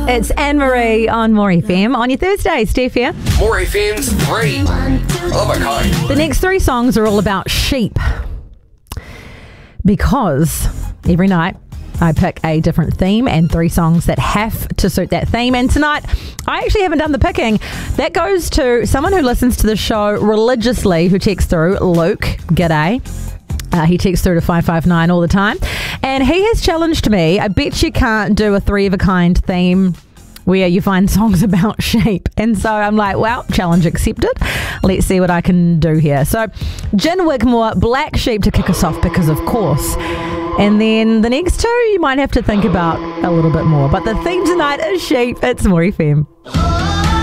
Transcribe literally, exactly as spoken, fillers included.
It's Anne-Marie on More F M on your Thursday. Steph here. More F M's three of a kind. The next three songs are all about sheep because every night I pick a different theme and three songs that have to suit that theme. And tonight, I actually haven't done the picking. That goes to someone who listens to the show religiously, who texts through, Luke. G'day. Uh, he texts through to five five nine all the time. And he has challenged me. I bet you can't do a three of a kind theme where you find songs about sheep. And so I'm like, well, challenge accepted. Let's see what I can do here. So Gin Wigmore, Black Sheep to kick us off because of course. And then the next two you might have to think about a little bit more. But the theme tonight is sheep. It's More F M.